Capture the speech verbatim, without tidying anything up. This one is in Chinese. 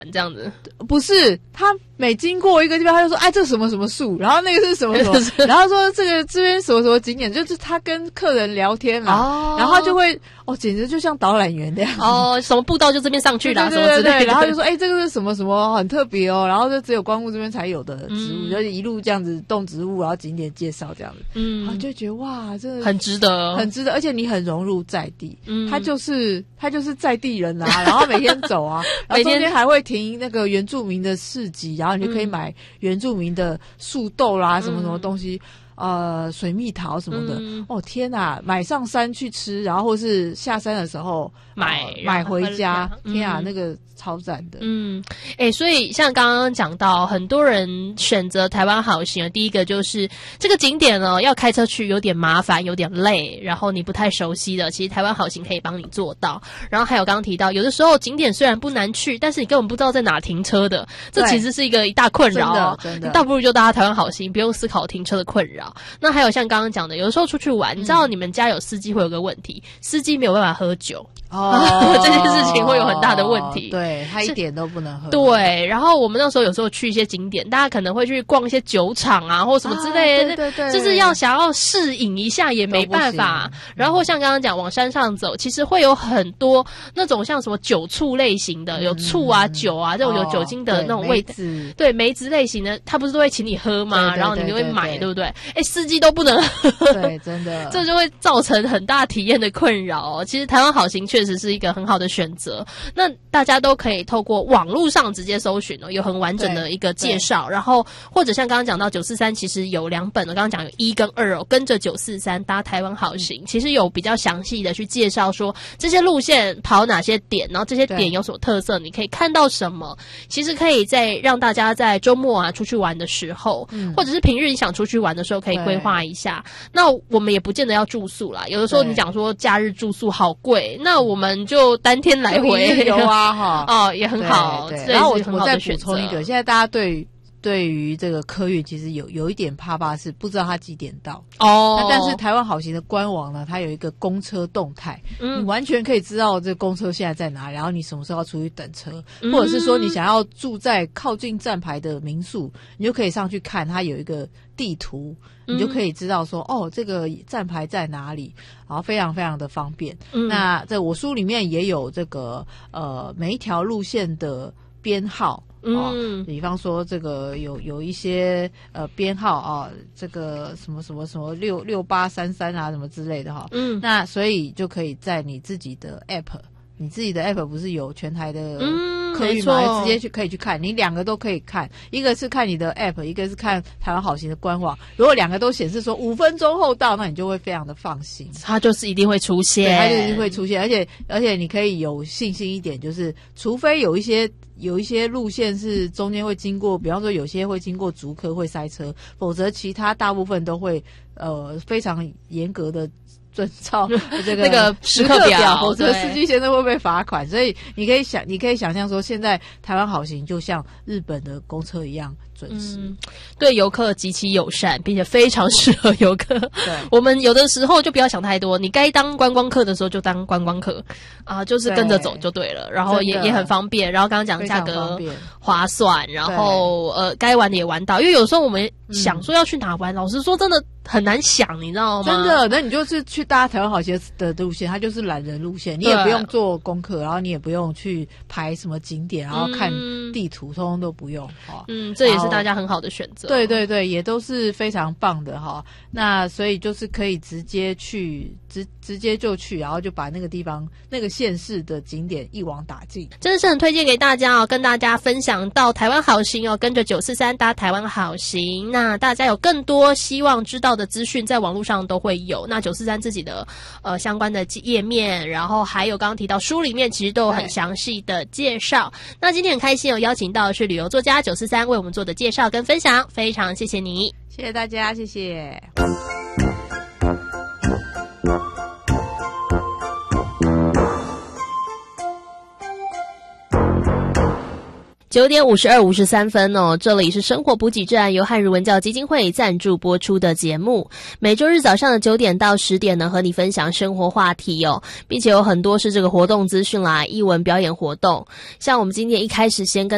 这样子。 不是，他每经过一个地方，他就说：“哎，这什么什么树，然后那个是什么什么，然后说这个这边什么什么景点，就是他跟客人聊天啦，哦、然后他就会哦，简直就像导览员那样哦，什么步道就这边上去啦， 对对对对什么之类的， 然后就说：哎，这个是什么什么很特别哦，然后就只有光复这边才有的植物， 嗯、 就是一路这样子动植物，然后景点介绍这样子， 嗯， 然后就觉得哇，真的很值得， 很值得，而且你很融入在地， 嗯， 他就是他就是在地人啊，然后每天走啊，然后中间还会停那个原住民的市集，然后你就可以买原住民的树豆啦，嗯、什么什么东西。呃，水蜜桃什么的，嗯、哦天哪！买上山去吃，然后或是下山的时候买、 呃、买回家， 嗯、 天啊，那个超赞的。 嗯，哎、欸，所以像刚刚讲到，很多人选择台湾好行，第一个就是这个景点呢，要开车去有点麻烦，有点累，然后你不太熟悉的，其实台湾好行可以帮你做到。然后还有刚刚提到，有的时候景点虽然不难去，但是你根本不知道在哪停车的，这其实是一个一大困扰哦。 真的，真的， 你倒不如就搭台湾好行，不用思考停车的困扰。那还有像刚刚讲的，有的时候出去玩，你知道你们家有司机会有个问题，司机没有办法喝酒。哦，这件事情会有很大的问题， 对，他一点都不能喝。 对，然后我们那时候有时候去一些景点，大家可能会去逛一些酒厂啊，或什么之类的，啊、对对对，就是要想要适应一下也没办法。然后像刚刚讲往山上走，其实会有很多那种像什么酒醋类型的，嗯、有醋啊、酒啊这种有酒精的那种味道，哦、对梅子类型的，他不是都会请你喝吗？对对对对对，然后你就会买，对不对？哎，司机都不能喝， 对，真的， 这就会造成很大体验的困扰哦。其实台湾好行确实是一个很好的选择，那大家都可以透过网络上直接搜寻哦，有很完整的一个介绍，然后或者像刚刚讲到九四三，其实有两本哦，刚刚讲有一跟二哦，跟着九四三搭台湾好行，嗯、其实有比较详细的去介绍说这些路线跑哪些点，然后这些点有什么特色，你可以看到什么，其实可以在让大家在周末啊出去玩的时候，嗯、或者是平日你想出去玩的时候，可以规划一下。那我们也不见得要住宿啦，有的时候你讲说假日住宿好贵，那我们就单天来回游啊哈， 哦也很好。 对对，然后我我再补充一个，现在大家对对于这个客运其实有有一点怕怕，是不知道它几点到哦。那但是台湾好行的官网呢，它有一个公车动态，嗯、你完全可以知道这公车现在在哪里，然后你什么时候要出去等车，嗯、或者是说你想要住在靠近站牌的民宿，你就可以上去看，它有一个地图。你就可以知道说，哦，这个站牌在哪里，然后非常非常的方便。嗯、那在我书里面也有这个呃每一条路线的编号。哦、嗯，比方说这个有有一些呃编号啊，这个什么什么什么六六八三三啊，什么之类的哈。嗯，那所以就可以在你自己的 app。你自己的 app 不是有全台的客运吗？嗯、直接去可以去看，你两个都可以看，一个是看你的 app， 一个是看台湾好行的官网。如果两个都显示说五分钟后到，那你就会非常的放心， 它就是一定会出现， 对，它就一定会出现，而且而且你可以有信心一点，就是除非有一些有一些路线是中间会经过，比方说有些会经过竹科会塞车，否则其他大部分都会呃非常严格的。遵照这个那个时刻表， 否则司机先生会被罚款。所以你可以想，你可以想象说，现在台湾好行就像日本的公车一样准时， 嗯、对游客极其友善，并且非常适合游客。 对， 我们有的时候就不要想太多，你该当观光客的时候就当观光客啊、呃，就是跟着走就对了。然后也也很方便，然后刚刚讲价格划算，然后呃该玩的也玩到。因为有时候我们想说要去哪玩，嗯、老实说真的很难想，你知道吗？ 真的，那你就是去搭台湾好行的路线，它就是懒人路线，你也不用做功课，然后你也不用去排什么景点，然后看地图，嗯、通通都不用哈。 嗯，这也是大家很好的选择。 对对对，也都是非常棒的哈。那所以就是可以直接去，直直接就去，然后就把那个地方那个县市的景点一网打尽， 真的是很推荐给大家哦，跟大家分享到台湾好行哦，跟着九四三搭台湾好行。那大家有更多希望知道的资讯，在网络上都会有。那九四三自己的呃相关的页面，然后还有刚刚提到书里面其实都有很详细的介绍。那今天很开心有邀请到的是旅游作家九四三为我们做的介绍跟分享，非常谢谢你， 谢谢大家，谢谢。 九点五十二五十三分哦，这里是生活补给站，由汉语文教基金会赞助播出的节目。每周日早上的九点到十点呢，和你分享生活话题哦，并且有很多是这个活动资讯啦，艺文表演活动。像我们今天一开始先跟